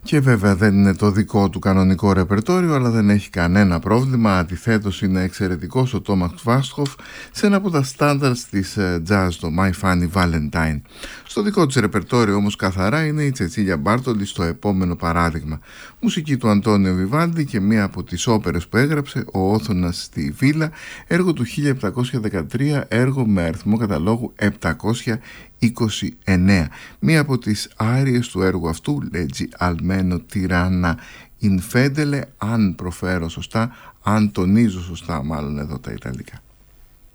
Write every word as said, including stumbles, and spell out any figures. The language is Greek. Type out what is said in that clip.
Και βέβαια δεν είναι το δικό του κανονικό ρεπερτόριο, αλλά δεν έχει κανένα πρόβλημα. Αντιθέτως είναι εξαιρετικός ο Τόμας Βάστχοφ σε ένα από τα στάνταρς της jazz, το My Funny Valentine. Στο δικό της ρεπερτόριο όμως καθαρά είναι η Τσετσίλια Μπάρτολη στο επόμενο παράδειγμα. Μουσική του Αντώνιο Βιβάλντι και μία από τις όπερες που έγραψε, ο Όθωνας στη Βίλα, έργο του χίλια επτακόσια δεκατρία, έργο με αριθμό καταλόγου επτακόσια είκοσι εννέα. Μία από τις άριες του έργου αυτού, Leggi almeno tiranna infedele, αν προφέρω σωστά, αν τονίζω σωστά μάλλον εδώ τα Ιταλικά.